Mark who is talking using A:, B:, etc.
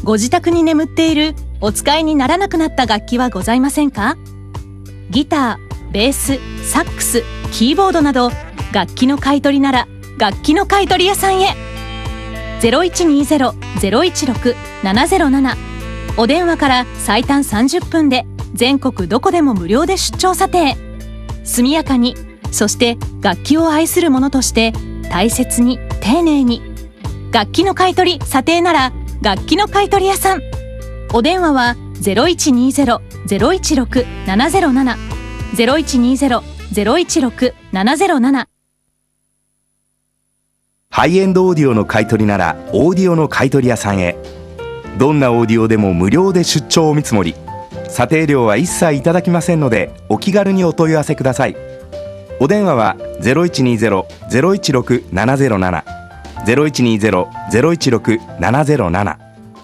A: ご自宅に眠っているお使いにならなくなった楽器はございませんか？ギター、ベース、サックス、キーボードなど楽器の買い取りなら楽器の買い取り屋さんへ。0120-016-707、お電話から最短30分で全国どこでも無料で出張査定。速やかに、そして楽器を愛する者として大切に丁寧に。楽器の買い取り査定なら楽器の買い取り屋さん。お電話は 0120-016-707 0120-016-707。
B: ハイエンドオーディオの買い取りならオーディオの買い取り屋さんへ。どんなオーディオでも無料で出張お見積もり、査定料は一切いただきませんのでお気軽にお問い合わせください。お電話は 0120-016-707 0120-016-707